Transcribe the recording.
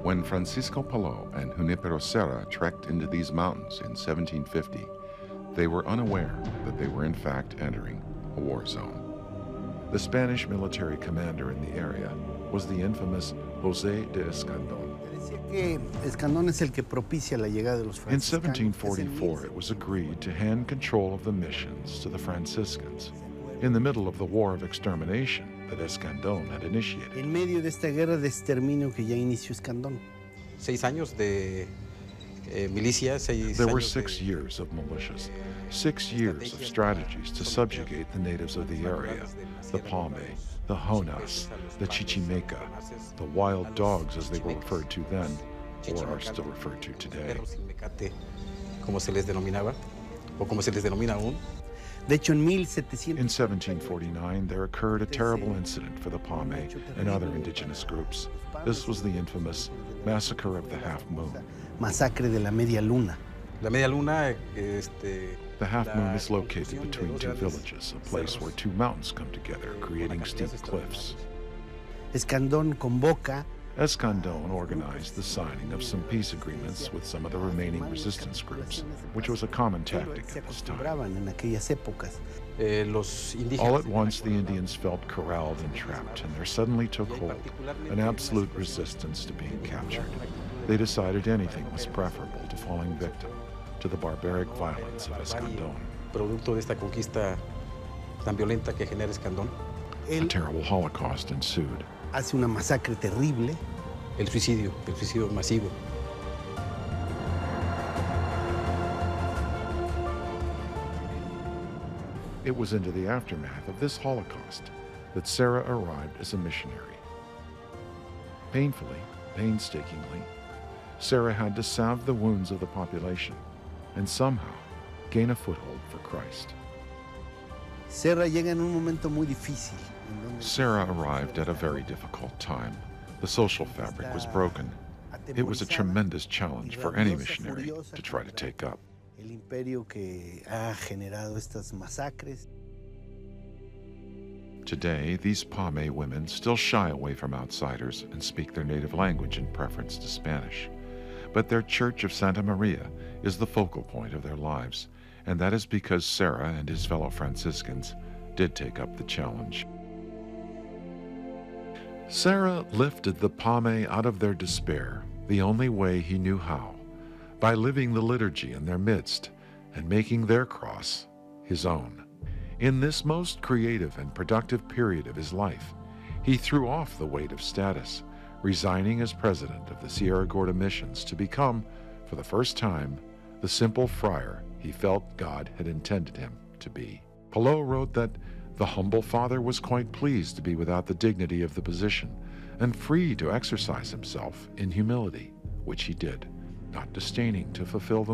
When Francisco Palou and Junipero Serra trekked into these mountains in 1750, they were unaware that they were in fact entering a war zone. The Spanish military commander in the area was the infamous José de Escandón. In 1744, it was agreed to hand control of the missions to the Franciscans in the middle of the war of extermination that Escandón had initiated. En medio de esta guerra de exterminio que ya inició Escandón. 6 años de milicia, There were 6 years of militias, 6 years of strategies to subjugate the natives of the area, the Pame, the Honas, the Chichimeca, the wild dogs as they were referred to then, or are still referred to today. Como se les denominaba, o como se les denomina aún. In 1749, there occurred a terrible incident for the Pame and other indigenous groups. This was the infamous Massacre of the Half Moon. Masacre de la Media Luna. La Media Luna, The Half Moon is located between two villages, a place where two mountains come together, creating steep cliffs. Escandón convoca. Escandón organized the signing of some peace agreements with some of the remaining resistance groups, which was a common tactic at this time. All at once, the Indians felt corralled and trapped, and there suddenly took hold an absolute resistance to being captured. They decided anything was preferable to falling victim to the barbaric violence of Escandón. Producto de esta conquista tan violenta que genera Escandón. A terrible holocaust ensued. Hace una masacre terrible. El suicidio masivo. It was into the aftermath of this Holocaust that Serra arrived as a missionary. Painfully, painstakingly, Serra had to salve the wounds of the population and somehow gain a foothold for Christ. Serra llega en un momento muy difícil. Serra arrived at a very difficult time. The social fabric was broken. It was a tremendous challenge for any missionary to try to take up. El imperio que ha generado estas masacres. Today, these Pame women still shy away from outsiders and speak their native language in preference to Spanish. But their Church of Santa Maria is the focal point of their lives, and that is because Serra and his fellow Franciscans did take up the challenge. Serra lifted the Pame out of their despair the only way he knew how, by living the liturgy in their midst and making their cross his own. In this most creative and productive period of his life, he threw off the weight of status, resigning as president of the Sierra Gorda Missions to become, for the first time, the simple friar he felt God had intended him to be. Palou wrote that the humble father was quite pleased to be without the dignity of the position and free to exercise himself in humility, which he did, not disdaining to fulfill the